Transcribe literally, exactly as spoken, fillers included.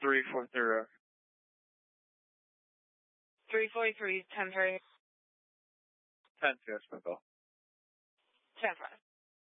three four zero. three forty-three, ten three. ten, yes, my call. ten five.